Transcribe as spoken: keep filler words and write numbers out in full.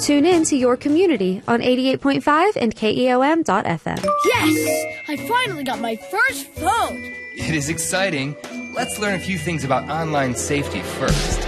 Tune in to your community on eighty-eight point five and K E O M dot F M. Yes! I finally got my first phone! It is exciting. Let's learn a few things about online safety first.